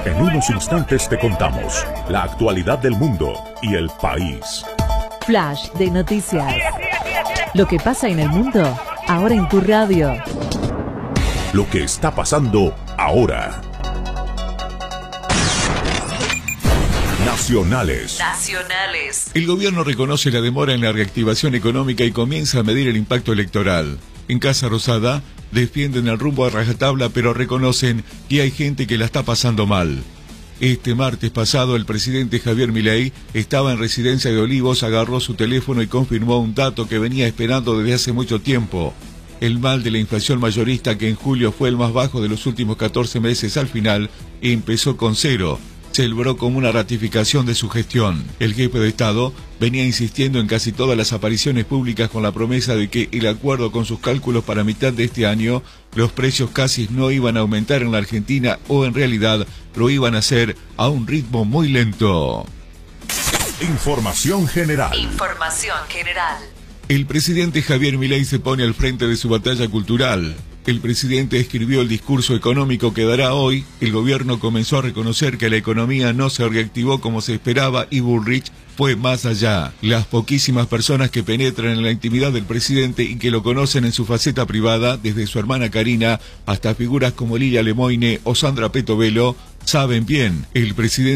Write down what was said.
En unos instantes te contamos la actualidad del mundo y el país. Flash de noticias. Lo que pasa en el mundo, ahora en tu radio. Lo que está pasando ahora. Nacionales. El gobierno reconoce la demora en la reactivación económica y comienza a medir el impacto electoral. En Casa Rosada defienden el rumbo a rajatabla, pero reconocen que hay gente que la está pasando mal. Este martes pasado, el presidente Javier Milei estaba en Residencia de Olivos, agarró su teléfono y confirmó un dato que venía esperando desde hace mucho tiempo. El mal de la inflación mayorista, que en julio fue el más bajo de los últimos 14 meses, al final empezó con cero. Celebró como una ratificación de su gestión. El jefe de Estado venía insistiendo en casi todas las apariciones públicas con la promesa de que el acuerdo con sus cálculos para mitad de este año, los precios casi no iban a aumentar en la Argentina, o en realidad lo iban a hacer a un ritmo muy lento. Información general. El presidente Javier Milei se pone al frente de su batalla cultural. El presidente escribió el discurso económico que dará hoy. El gobierno comenzó a reconocer que la economía no se reactivó como se esperaba y Bullrich fue más allá. Las poquísimas personas que penetran en la intimidad del presidente y que lo conocen en su faceta privada, desde su hermana Karina hasta figuras como Lilia Lemoine o Sandra Petovelo, saben bien, el presidente